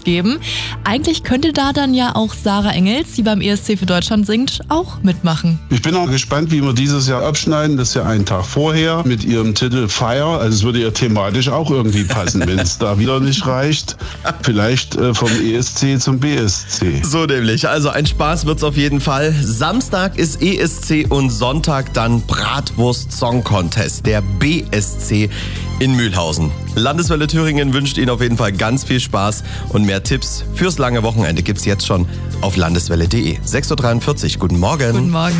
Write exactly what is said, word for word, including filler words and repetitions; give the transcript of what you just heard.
Tipps geben. Eigentlich könnte da dann ja auch Sarah Engels, die beim E S C für Deutschland singt, auch mitmachen. Ich bin auch gespannt, wie wir dieses Jahr abschneiden. Das ist ja einen Tag vorher mit ihrem Titel Fire. Also es würde ja thematisch auch irgendwie passen, wenn es da wieder nicht reicht. Vielleicht äh, vom E S C zum B S C. So nämlich. Also ein Spaß wird's auf jeden Fall. Samstag ist E S C und Sonntag dann Bratwurst Song Contest, der B S C in Mühlhausen. Landeswelle Thüringen wünscht Ihnen auf jeden Fall ganz viel Spaß und mehr Tipps fürs lange Wochenende gibt's jetzt schon auf landeswelle punkt de. sechs Uhr dreiundvierzig. Guten Morgen. Guten Morgen.